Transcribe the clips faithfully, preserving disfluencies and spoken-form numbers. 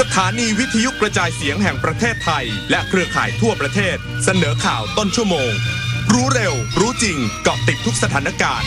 สถานีวิทยุกระจายเสียงแห่งประเทศไทยและเครือข่ายทั่วประเทศเสนอข่าวต้นชั่วโมงรู้เร็วรู้จริงเกาะติดทุกสถานการณ์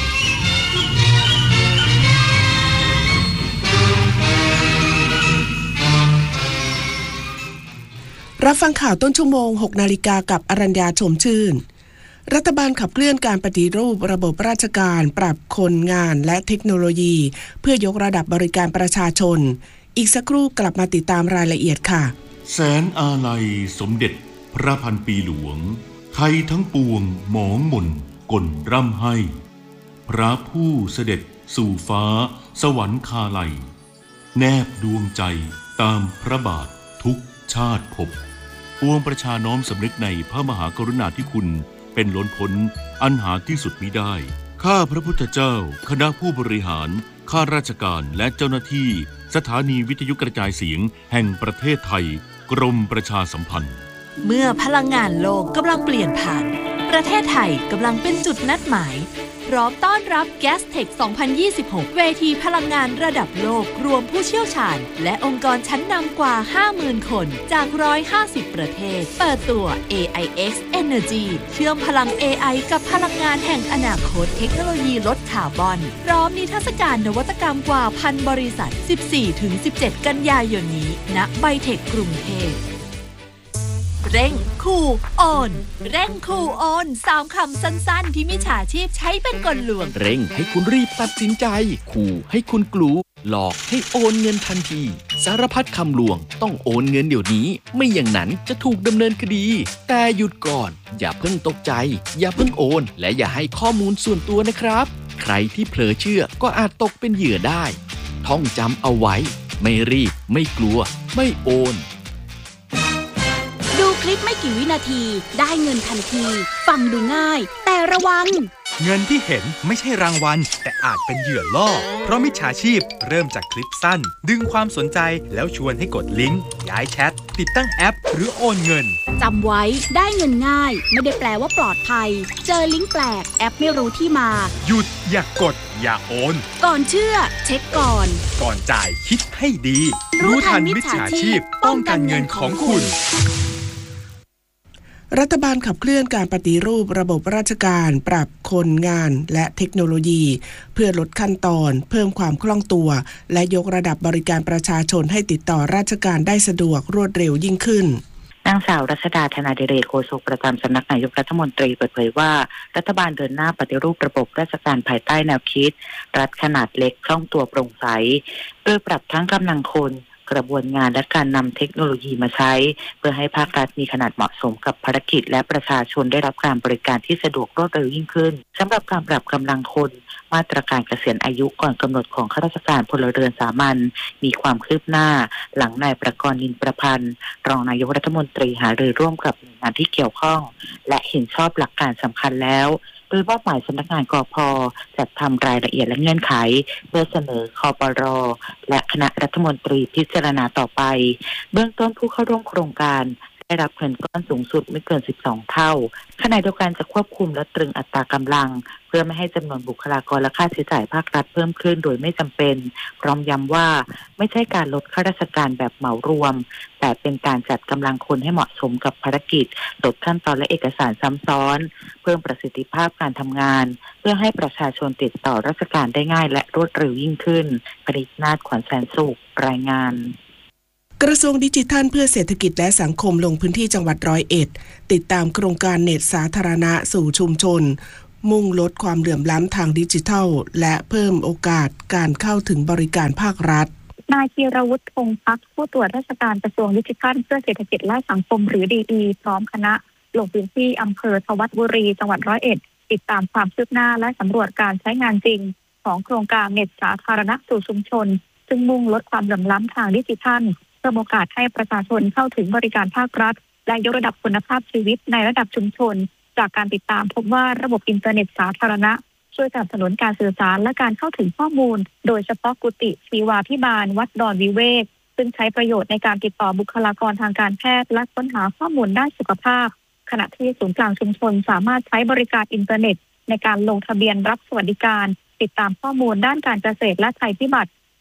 รับฟังข่าวต้นชั่วโมง หกนาฬิกากับอรัญญาชมชื่นรัฐบาลขับเคลื่อนการปฏิรูประบบราชการปรับคนงานและเทคโนโลยีเพื่อยกระดับบริการประชาชนอีกสักครู่กลับมาติดตามรายละเอียดค่ะแสนอาลัยสมเด็จพระพันปีหลวงไทยทั้งปวงหมองหม่นก่นร่ำให้พระผู้เสด็จสู่ฟ้าสวรรคาลัยแนบดวงใจตามพระบาททุกชาติภพปวงประชาน้อมสำนึกในพระมหากรุณาธิคุณเป็นล้นพ้นอันหาที่สุดมิได้ข้าพระพุทธเจ้าคณะผู้บริหารข้าราชการและเจ้าหน้าที่สถานีวิทยุกระจายเสียงแห่งประเทศไทยกรมประชาสัมพันธ์เมื่อพลังงานโลกกำลังเปลี่ยนผ่านประเทศไทยกำลังเป็นจุดนัดหมายพร้อมต้อนรับ Gastech สองพันยี่สิบหก เวทีพลังงานระดับโลกรวมผู้เชี่ยวชาญและองค์กรชั้นนำกว่า ห้าหมื่น คนจากหนึ่งร้อยห้าสิบประเทศเปิดตัว เอ ไอ เอ็กซ์ Energy เชื่อมพลัง เอ ไอ กับพลังงานแห่งอนาคตเทคโนโลยีลดคาร์บอนพร้อมนิทรรศการนวัตกรรมกว่าพันบริษัท สิบสี่ถึงสิบเจ็ด กันยายนนี้ณไบเทคกรุงเทพเร่งคูโอนเร่งคูโอนสามคำสั้นๆที่มิจฉาชีพใช้เป็นกลลวงเร่งให้คุณรีบตัดสินใจขู่ให้คุณกลัวหลอกให้โอนเงินทันทีสารพัดคำลวงต้องโอนเงินเดี๋ยวนี้ไม่อย่างนั้นจะถูกดำเนินคดีแต่หยุดก่อนอย่าเพิ่งตกใจอย่าเพิ่งโอนและอย่าให้ข้อมูลส่วนตัวนะครับใครที่เผลอเชื่อก็อาจตกเป็นเหยื่อได้ท่องจำเอาไว้ไม่รีบไม่กลัวไม่โอนดูคลิปไม่กี่วินาทีได้เงินทันทีฟังดูง่ายแต่ระวังเงินที่เห็นไม่ใช่รางวัลแต่อาจเป็นเหยื่อล่อเพราะมิจฉาชีพเริ่มจากคลิปสั้นดึงความสนใจแล้วชวนให้กดลิงก์ย้ายแชทติดตั้งแอปหรือโอนเงินจำไว้ได้เงินง่ายไม่ได้แปลว่าปลอดภัยเจอลิงก์แปลกแอปไม่รู้ที่มาหยุดอย่ากกดอย่าโอนก่อนเชื่อเช็คก่อนก่อนจ่ายคิดให้ดีรู้ทันมิจฉาชีพป้องกันเงินของคุณรัฐบาลขับเคลื่อนการปฏิรูประบบราชการปรับคนงานและเทคโนโลยีเพื่อลดขั้นตอนเพิ่มความคล่องตัวและยกระดับบริการประชาชนให้ติดต่อราชการได้สะดวกรวดเร็วยิ่งขึ้นนางสาวรัชดาธนาดิเรกโฆษกประจำสำนักนายกรัฐมนตรีเปิดเผยว่ารัฐบาลเดินหน้าปฏิรูประบบราชการภายใต้แนวคิดรัฐขนาดเล็กคล่องตัวโปร่งใสโดยปรับทั้งกำลังคนกระบวนงานและการนำเทคโนโลยีมาใช้เพื่อให้ภาครัฐมีขนาดเหมาะสมกับภารกิจและประชาชนได้รับการบริการที่สะดวกรวดเร็วยิ่งขึ้นสำหรับการปรับกำลังคนมาตรการเกษียณอายุก่อนกำหนดของข้าราชการพลเรือนสามัญมีความคืบหน้าหลังนายประกรณ์นินประพันธ์รองนายกรัฐมนตรีหารือร่วมกับหน่วยงานที่เกี่ยวข้องและเห็นชอบหลักการสำคัญแล้วโดยมอบหมายสำนักงานกพ.จัดทำรายละเอียดและเงื่อนไขเพื่อเสนอคปร.และคณะรัฐมนตรีพิจารณาต่อไปเบื้องต้นผู้เข้าร่วมโครงการได้รับเงินก้อนสูงสุดไม่เกินสิบสองเท่าขณะเดียวกันจะควบคุมและตรึงอัตรากำลังเพื่อไม่ให้จำนวนบุคลากรและค่าใช้จ่ายภาครัฐเพิ่มขึ้นโดยไม่จำเป็นพร้อมย้ำว่าไม่ใช่การลดข้าราชการแบบเหมารวมแต่เป็นการจัดกำลังคนให้เหมาะสมกับภารกิจลดขั้นตอนและเอกสารซ้ำซ้อนเพิ่มประสิทธิภาพการทำงานเพื่อให้ประชาชนติดต่อราชการได้ง่ายและรวดเร็วยิ่งขึ้นปรินาถ ขวัญแสนสุขรายงานกระทรวงดิจิทัลเพื่อเศรษฐกิจและสังคมลงพื้นที่จังหวัดร้อยเอ็ดติดตามโครงการเน็ตสาธารณะสู่ชุมชนมุ่งลดความเหลื่อมล้ำทางดิจิทัลและเพิ่มโอกาสการเข้าถึงบริการภาครัฐนายธีรวุฒิพงษ์พักผู้ตรวจราชการกระทรวงดิจิทัลเพื่อเศรษฐกิจและสังคมหรือ ดี อี พร้อมคณะลงพื้นที่อำเภอทวัดบุรีจังหวัดร้อยเอ็ดติดตามความคืบหน้าและสำรวจการใช้งานจริงของโครงการเน็ตสาธารณะสู่ชุมชนซึ่งมุ่งลดความเหลื่อมล้ำทางดิจิทัลเพิ่มโอกาสให้ประชาชนเข้าถึงบริการภาครัฐและยกระดับคุณภาพชีวิตในระดับชุมชนจากการติดตามพบว่าระบบอินเทอร์เน็ตสาธารณะช่วยสนับสนุนการสื่อสารและการเข้าถึงข้อมูลโดยเฉพาะกุฏิชีวาภิบาลวัดดอนวิเวกซึ่งใช้ประโยชน์ในการติดต่อบุคลากรทางการแพทย์และค้นหาข้อมูลด้านสุขภาพขณะที่ศูนย์กลางชุมชนสามารถใช้บริการอินเทอร์เน็ตในการลงทะเบียนรับสวัสดิการติดตามข้อมูลด้านการเกษตรและภัยพิบัติ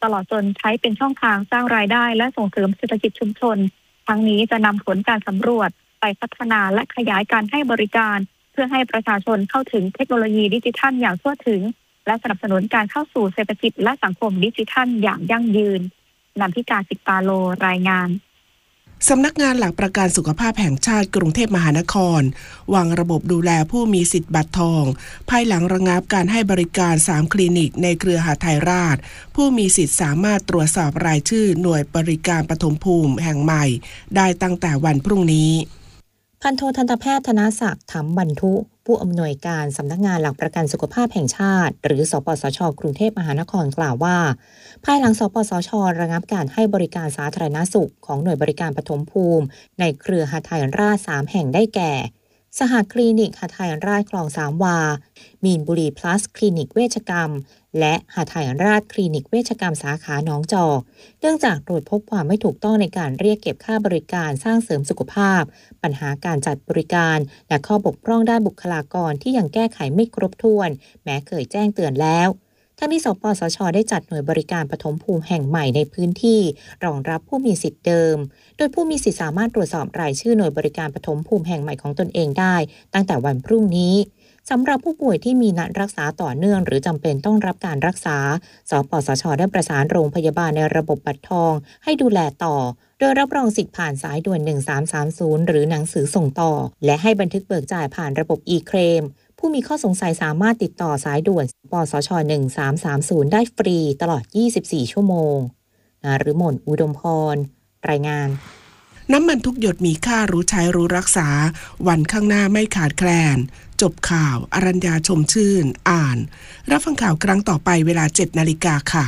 ตลอดจนใช้เป็นช่องทางสร้างรายได้และส่งเสริมเศรษฐกิจชุมชนทั้งนี้จะนำผลการสำรวจไปพัฒนาและขยายการให้บริการเพื่อให้ประชาชนเข้าถึงเทคโนโลยีดิจิทัลอย่างทั่วถึงและสนับสนุนการเข้าสู่เศรษฐกิจและสังคมดิจิทัลอย่างยั่งยืนนันทิกา สิกปาโลรายงานสำนักงานหลักประกันสุขภาพแห่งชาติกรุงเทพมหานครวางระบบดูแลผู้มีสิทธิ์บัตรทองภายหลังระงับการให้บริการสามคลินิกในเครือหทัยราชผู้มีสิทธิ์สามารถตรวจสอบรายชื่อหน่วยบริการปฐมภูมิแห่งใหม่ได้ตั้งแต่วันพรุ่งนี้พันโททันตแพทย์ธนศักดิ์ถำบรรทุผู้อำนวยการสำนักงานหลักประกันสุขภาพแห่งชาติหรือสปสช.กรุงเทพมหานครกล่าวว่าภายหลังสปสช.ระงับการให้บริการสาธารณสุขของหน่วยบริการปฐมภูมิในเครือหทัยราชสามแห่งได้แก่สหคลินิกหทัยราชคลองสามวามีนบุรีพลัสคลินิกเวชกรรมและหทัยราชคลินิกเวชกรรมสาขาหนองจอกเนื่องจากตรวจพบความไม่ถูกต้องในการเรียกเก็บค่าบริการสร้างเสริมสุขภาพปัญหาการจัดบริการและข้อบกพร่องด้านบุคลากรที่ยังแก้ไขไม่ครบถ้วนแม้เคยแจ้งเตือนแล้วทั้งนี้สปสช.ได้จัดหน่วยบริการปฐมภูมิแห่งใหม่ในพื้นที่รองรับผู้มีสิทธิ์เดิมโดยผู้มีสิทธิ์สามารถตรวจสอบรายชื่อหน่วยบริการปฐมภูมิแห่งใหม่ของตนเองได้ตั้งแต่วันพรุ่งนี้สำหรับผู้ป่วยที่มีนัดรักษาต่อเนื่องหรือจำเป็นต้องรับการรักษาสปสช.ได้ประสานโรงพยาบาลในระบบบัตรทองให้ดูแลต่อโดยรับรองสิทธิ์ผ่านสายด่วนหนึ่งสามสามศูนย์หรือหนังสือส่งต่อและให้บันทึกเบิกจ่ายผ่านระบบ e-claim ผู้มีข้อสงสัยสามารถติดต่อสายด่วนปสช. หนึ่งสามสามศูนย์ได้ฟรีตลอดยี่สิบสี่ชั่วโมงนฤมลอุดมพรรายงานน้ำมันทุกหยดมีค่ารู้ใช้รู้รักษาวันข้างหน้าไม่ขาดแคลนจบข่าวอรัญญาชมชื่นอ่านรับฟังข่าวครั้งต่อไปเวลา เจ็ดนาฬิกาค่ะ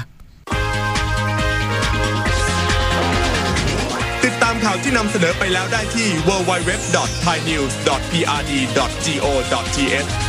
ติดตามข่าวที่นำเสนอไปแล้วได้ที่ ดับเบิลยู ดับเบิลยู ดับเบิลยู ดอท ไทยนิวส์ ดอท พี อาร์ ดี ดอท จี โอ ดอท ที เอช